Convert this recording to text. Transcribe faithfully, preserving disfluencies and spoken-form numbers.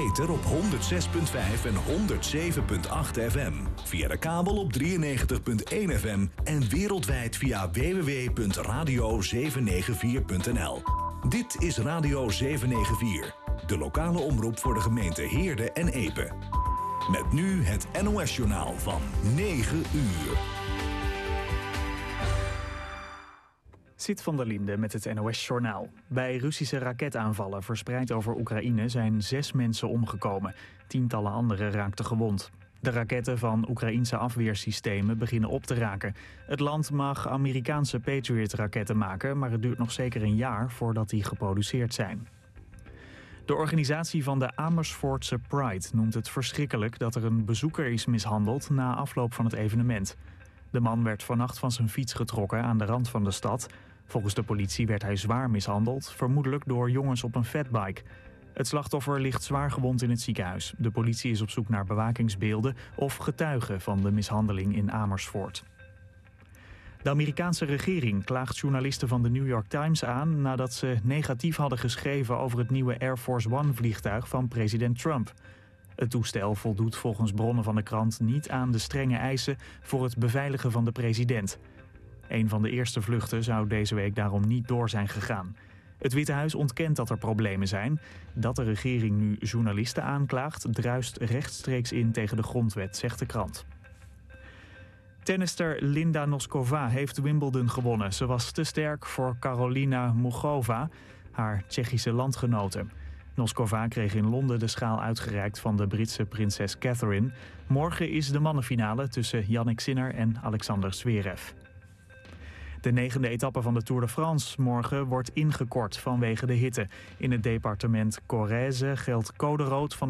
ether op honderd zes komma vijf en honderd zeven komma acht F M. Via de kabel op drieënnegentig komma één F M en wereldwijd via w w w punt radio zeven negen vier punt n l. Dit is Radio zeven negen vier, de lokale omroep voor de gemeente Heerde en Epe. Met nu het N O S-journaal van negen uur. Zit van der Linde met het N O S-journaal. Bij Russische raketaanvallen verspreid over Oekraïne zijn zes mensen omgekomen. Tientallen anderen raakten gewond. De raketten van Oekraïense afweersystemen beginnen op te raken. Het land mag Amerikaanse Patriot-raketten maken, maar het duurt nog zeker een jaar voordat die geproduceerd zijn. De organisatie van de Amersfoortse Pride noemt het verschrikkelijk dat er een bezoeker is mishandeld na afloop van het evenement. De man werd vannacht van zijn fiets getrokken aan de rand van de stad. Volgens de politie werd hij zwaar mishandeld, vermoedelijk door jongens op een fatbike. Het slachtoffer ligt zwaar gewond in het ziekenhuis. De politie is op zoek naar bewakingsbeelden of getuigen van de mishandeling in Amersfoort. De Amerikaanse regering klaagt journalisten van de New York Times aan nadat ze negatief hadden geschreven over het nieuwe Air Force One vliegtuig van president Trump. Het toestel voldoet volgens bronnen van de krant niet aan de strenge eisen voor het beveiligen van de president. Een van de eerste vluchten zou deze week daarom niet door zijn gegaan. Het Witte Huis ontkent dat er problemen zijn. Dat de regering nu journalisten aanklaagt, druist rechtstreeks in tegen de grondwet, zegt de krant. Tennister Linda Noskova heeft Wimbledon gewonnen. Ze was te sterk voor Karolina Muchova, haar Tsjechische landgenote. Noskova kreeg in Londen de schaal uitgereikt van de Britse prinses Catherine. Morgen is de mannenfinale tussen Jannik Sinner en Alexander Zverev. De negende etappe van de Tour de France morgen wordt ingekort vanwege de hitte. In het departement Corrèze geldt code rood van